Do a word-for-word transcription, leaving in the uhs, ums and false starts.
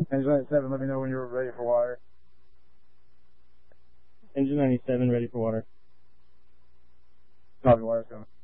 Engine ninety-seven, let me know when you're ready for water. Engine ninety-seven, ready for water. Copy, water's coming.